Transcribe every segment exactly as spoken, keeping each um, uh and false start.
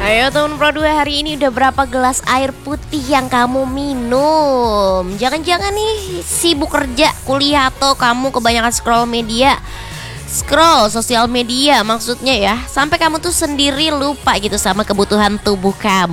Ayo teman Pro dua, hari ini udah berapa gelas air putih yang kamu minum? Jangan-jangan nih sibuk kerja, kuliah, atau kamu kebanyakan scroll media Scroll sosial media maksudnya ya, sampai kamu tuh sendiri lupa gitu sama kebutuhan tubuh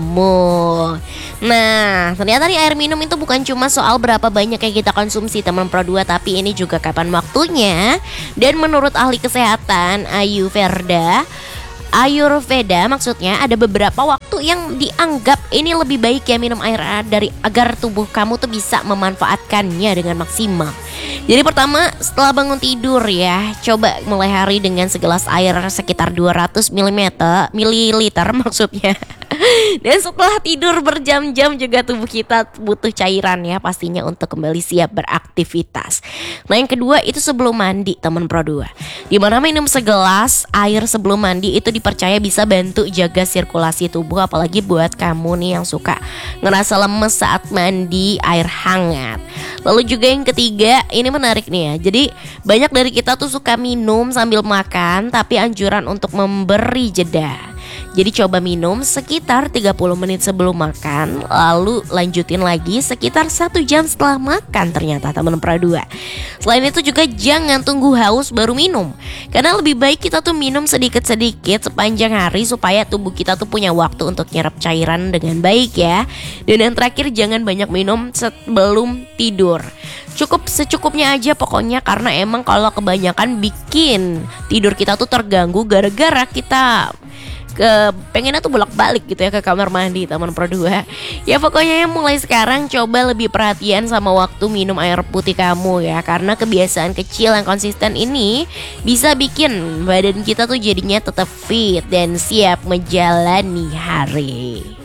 kamu. Nah, ternyata nih air minum itu bukan cuma soal berapa banyak yang kita konsumsi teman Pro dua, tapi ini juga kapan waktunya. Dan menurut ahli kesehatan Ayurveda Ayurveda maksudnya ada beberapa waktu yang dianggap ini lebih baik ya minum air dari agar tubuh kamu tuh bisa memanfaatkannya dengan maksimal. Jadi pertama, setelah bangun tidur ya, coba mulai hari dengan segelas air sekitar dua ratus mililiter maksudnya. Dan setelah tidur berjam-jam juga tubuh kita butuh cairan ya pastinya untuk kembali siap beraktivitas. Nah yang kedua itu sebelum mandi teman Pro dua, dimana minum segelas air sebelum mandi itu dipercaya bisa bantu jaga sirkulasi tubuh, apalagi buat kamu nih yang suka ngerasa lemes saat mandi air hangat. Lalu juga yang ketiga, ini menarik nih ya. Jadi banyak dari kita tuh suka minum sambil makan, tapi anjuran untuk memberi jeda. Jadi coba minum sekitar tiga puluh menit sebelum makan, lalu lanjutin lagi sekitar satu jam setelah makan ternyata teman Pro dua. Selain itu juga jangan tunggu haus baru minum, karena lebih baik kita tuh minum sedikit-sedikit sepanjang hari supaya tubuh kita tuh punya waktu untuk nyerap cairan dengan baik ya. Dan yang terakhir, jangan banyak minum sebelum tidur. Cukup secukupnya aja pokoknya, karena emang kalau kebanyakan bikin tidur kita tuh terganggu gara-gara kita ke pengennya tuh bolak-balik gitu ya ke kamar mandi teman Pro dua. Ya pokoknya yang mulai sekarang coba lebih perhatian sama waktu minum air putih kamu ya, karena kebiasaan kecil yang konsisten ini bisa bikin badan kita tuh jadinya tetap fit dan siap menjalani hari.